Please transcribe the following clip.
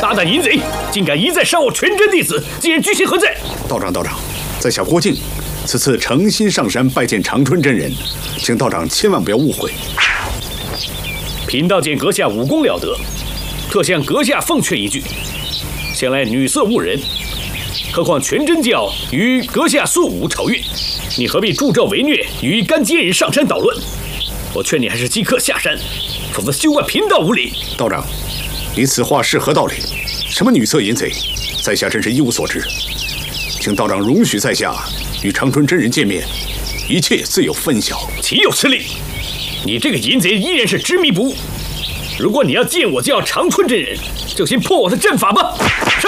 大胆淫贼，竟敢一再伤我全真弟子，今日居心何在？ 道长，在下郭靖，此次诚心上山拜见长春真人，请道长千万不要误会。 贫道见阁下武功了得，特向阁下奉劝一句：向来女色误人，何况全真教与阁下素武朝月，你何必助纣为虐，与干奸人上山捣乱？我劝你还是即刻下山，否则休怪贫道无礼。 道长，你此话是何道理？什么女色淫贼，在下真是一无所知，请道长容许在下与长春真人见面，一切自有分晓。 岂有此理！你这个淫贼依然是执迷不悟。如果你要见我教长春真人，就先破我的阵法吧。是。